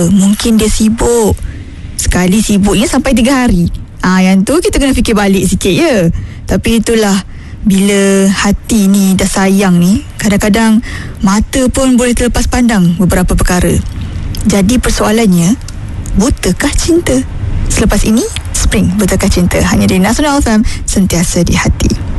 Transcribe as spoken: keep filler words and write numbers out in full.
mungkin dia sibuk. Sekali sibuknya sampai tiga hari. Ah, yang tu kita kena fikir balik sikit ya. Tapi itulah, bila hati ni dah sayang ni, kadang-kadang mata pun boleh terlepas pandang beberapa perkara. Jadi persoalannya, butakah cinta? Selepas ini, Spring Butakah Cinta, hanya di Nasional F M, sentiasa di hati.